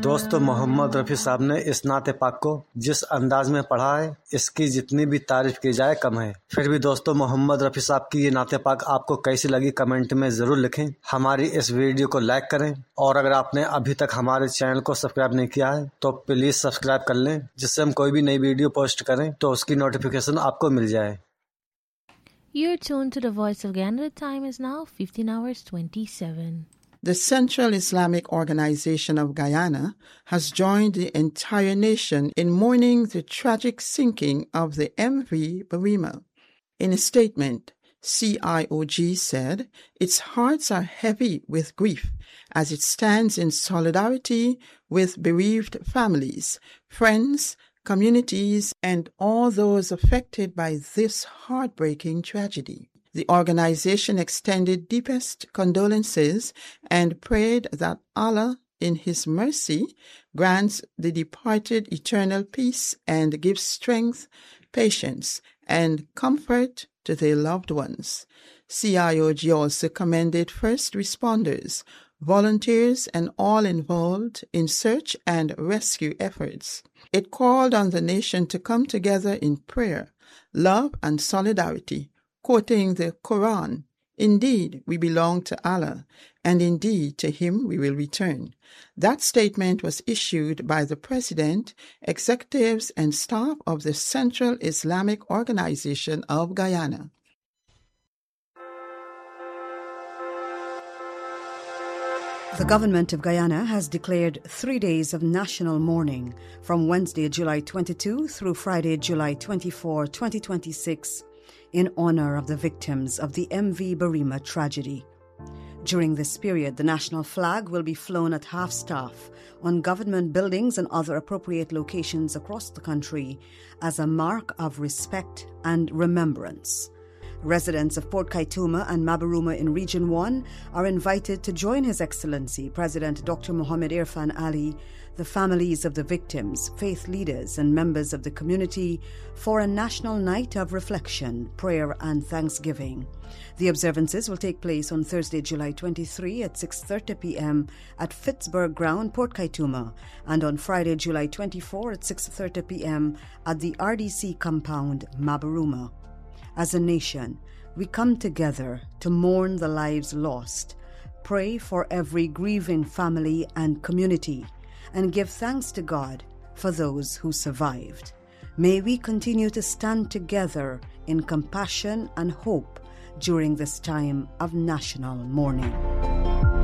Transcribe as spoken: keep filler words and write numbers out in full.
दोस्तों, मोहम्मद रफ़ी साहब ने इस नाते पाक को जिस अंदाज में पढ़ा है, इसकी जितनी भी तारीफ की जाए कम है। फिर भी दोस्तों, मोहम्मद रफ़ी साहब की ये नाते पाक आपको कैसी लगी कमेंट में ज़रूर लिखें। हमारी इस वीडियो को लाइक करें और अगर आपने अभी तक हमारे चैनल को सब्सक्राइब नहीं किया है तो प्लीज़ सब्सक्राइब कर लें, जिससे हम कोई भी नई वीडियो पोस्ट करें तो उसकी नोटिफिकेशन आपको मिल जाए। You're tuned to the Voice of Guyana. The time is now fifteen hours twenty-seven. The Central Islamic Organization of Guyana has joined the entire nation in mourning the tragic sinking of the M V Barima. In a statement, C I O G said its hearts are heavy with grief as it stands in solidarity with bereaved families, friends, communities, and all those affected by this heartbreaking tragedy. The organization extended deepest condolences and prayed that Allah, in His mercy, grants the departed eternal peace and gives strength, patience, and comfort to their loved ones. C I O G also commended first responders, volunteers, and all involved in search and rescue efforts. It called on the nation to come together in prayer, love, and solidarity, quoting the Quran, "Indeed, we belong to Allah, and indeed to Him we will return." That statement was issued by the President, executives, and staff of the Central Islamic Organization of Guyana. The government of Guyana has declared three days of national mourning from Wednesday, July twenty-second through Friday, July twenty-fourth, twenty twenty-six, in honor of the victims of the M V Barima tragedy. During this period, the national flag will be flown at half-staff on government buildings and other appropriate locations across the country as a mark of respect and remembrance. Residents of Port Kaituma and Mabaruma in Region one are invited to join His Excellency President Doctor Mohammed Irfan Ali, the families of the victims, faith leaders, and members of the community for a national night of reflection, prayer, and thanksgiving. The observances will take place on Thursday, July twenty-third at six thirty p.m. at Fitzburg Ground, Port Kaituma, and on Friday, July twenty-fourth at six thirty p.m. at the R D C compound, Mabaruma. As a nation, we come together to mourn the lives lost, pray for every grieving family and community, and give thanks to God for those who survived. May we continue to stand together in compassion and hope during this time of national mourning.